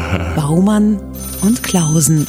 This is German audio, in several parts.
Baumann und Klausen.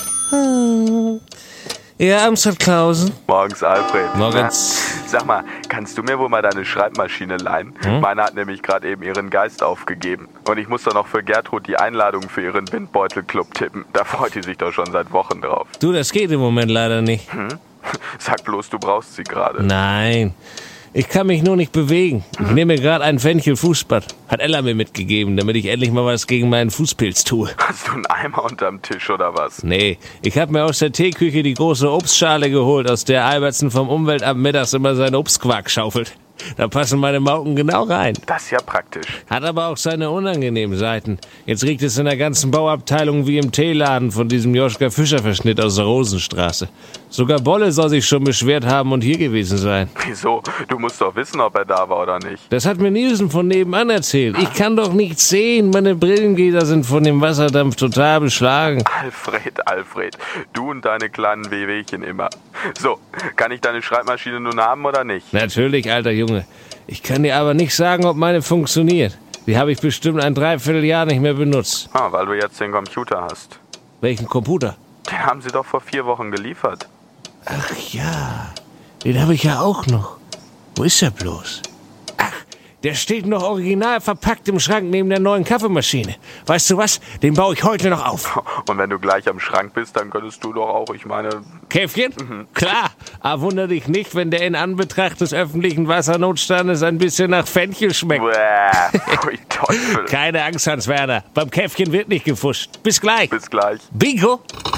Ja, Amstadt Klausen. Morgens, Alfred. Morgens. Na, sag mal, kannst du mir wohl mal deine Schreibmaschine leihen? Meine hat nämlich gerade eben ihren Geist aufgegeben. Und ich muss doch noch für Gertrud die Einladung für ihren Windbeutelclub tippen. Da freut die sich doch schon seit Wochen drauf. Du, das geht im Moment leider nicht. Sag bloß, du brauchst sie gerade. Nein, ich kann mich nur nicht bewegen. Ich nehme mir gerade ein Fenchel-Fußbad. Hat Ella mir mitgegeben, damit ich endlich mal was gegen meinen Fußpilz tue. Hast du einen Eimer unterm Tisch oder was? Nee, ich habe mir aus der Teeküche die große Obstschale geholt, aus der Albertsen vom Umweltamt mittags immer seinen Obstquark schaufelt. Da passen meine Mauken genau rein. Das ist ja praktisch. Hat aber auch seine unangenehmen Seiten. Jetzt riecht es in der ganzen Bauabteilung wie im Teeladen von diesem Joschka-Fischer-Verschnitt aus der Rosenstraße. Sogar Bolle soll sich schon beschwert haben und hier gewesen sein. Wieso? Du musst doch wissen, ob er da war oder nicht. Das hat mir Nielsen von nebenan erzählt. Ich kann doch nichts sehen. Meine Brillengläser sind von dem Wasserdampf total beschlagen. Alfred, du und deine kleinen Wehwehchen immer. So, kann ich deine Schreibmaschine nun haben oder nicht? Natürlich, alter Junge. Ich kann dir aber nicht sagen, ob meine funktioniert. Die habe ich bestimmt ein Dreivierteljahr nicht mehr benutzt. Weil du jetzt den Computer hast. Welchen Computer? Den haben sie doch vor 4 Wochen geliefert. Ach ja, den habe ich ja auch noch. Wo ist er bloß? Ach, der steht noch original verpackt im Schrank neben der neuen Kaffeemaschine. Weißt du was? Den baue ich heute noch auf. Und wenn du gleich am Schrank bist, dann könntest du doch auch, ich meine... Käffchen? Klar, aber wunder dich nicht, wenn der in Anbetracht des öffentlichen Wassernotstandes ein bisschen nach Fenchel schmeckt. Bäh, pfui Teufel. Keine Angst, Hans-Werner. Beim Käffchen wird nicht gefuscht. Bis gleich. Bis gleich. Bingo!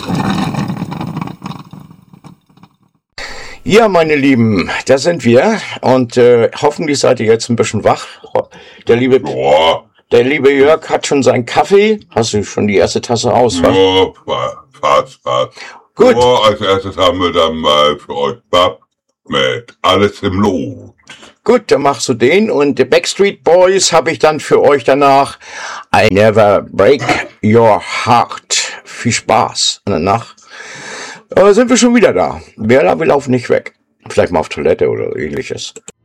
Ja, meine Lieben, da sind wir und hoffentlich seid ihr jetzt ein bisschen wach. Der liebe Jörg hat schon seinen Kaffee. Hast du schon die erste Tasse aus? Was? Ja, fast. Gut. Als erstes haben wir dann mal für euch Bab mit Alles im Lot. Gut, dann machst du den und die Backstreet Boys habe ich dann für euch danach. I Never Break Your Heart. Viel Spaß. Und danach sind wir schon wieder da. Wir laufen nicht weg. Vielleicht mal auf Toilette oder ähnliches.